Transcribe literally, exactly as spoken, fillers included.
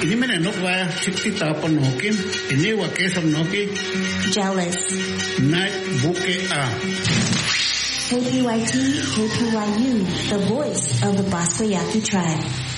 Ini mana nok wa chikti tapan nokin. Ini wa kesam noki. Jealous. Night buke a. K P Y T, K P Y U, the voice of the Basquiat tribe.